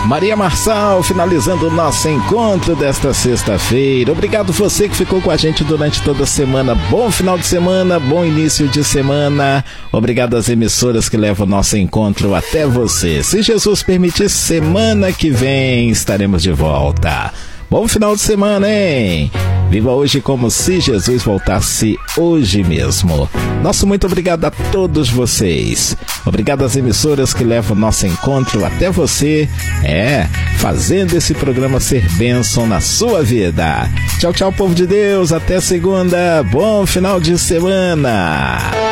Maria Marçal, finalizando o nosso encontro desta sexta-feira. Obrigado você que ficou com a gente durante toda a semana. Bom final de semana, bom início de semana. Obrigado às emissoras que levam o nosso encontro até você. Se Jesus permitir, semana que vem estaremos de volta. Bom final de semana, hein? Viva hoje como se Jesus voltasse hoje mesmo. Nosso muito obrigado a todos vocês. Obrigado às emissoras que levam o nosso encontro até você. Fazendo esse programa ser bênção na sua vida. Tchau, tchau, povo de Deus. Até segunda. Bom final de semana.